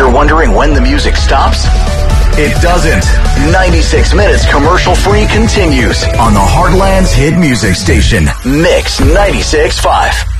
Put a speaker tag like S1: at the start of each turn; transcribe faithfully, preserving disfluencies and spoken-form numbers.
S1: you're wondering when the music stops? It doesn't. ninety-six minutes commercial-free continues on the Heartland's hit music station, Mix ninety-six point five.